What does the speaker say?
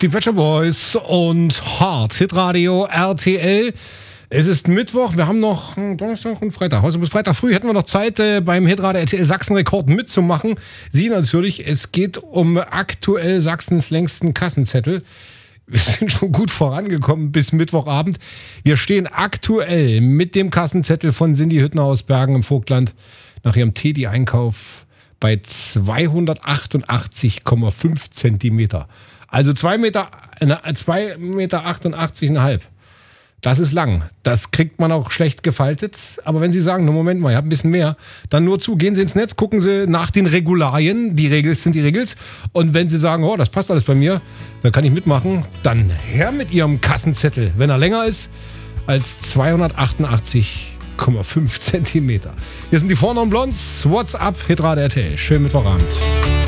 Die Pet Shop Boys und Hard Hitradio RTL. Es ist Mittwoch, wir haben noch Donnerstag und Freitag. Also bis Freitag früh hätten wir noch Zeit, beim Hitradio RTL Sachsen-Rekord mitzumachen. Sie natürlich, es geht um aktuell Sachsens längsten Kassenzettel. Wir sind schon gut vorangekommen bis Mittwochabend. Wir stehen aktuell mit dem Kassenzettel von Cindy Hüttner aus Bergen im Vogtland nach ihrem Teddy-Einkauf bei 288,5 Zentimeter. Also 2,88 Meter. Das ist lang. Das kriegt man auch schlecht gefaltet. Aber wenn Sie sagen, no, Moment mal, ich habe ein bisschen mehr, dann nur zu, gehen Sie ins Netz, gucken Sie nach den Regularien. Die Regels sind die Regels. Und wenn Sie sagen, oh, das passt alles bei mir, dann kann ich mitmachen, dann her mit Ihrem Kassenzettel, wenn er länger ist als 288,5 Zentimeter. Hier sind die Vornamen Blondes, WhatsApp, Hitradio RTL. Schönen Mittwochabend.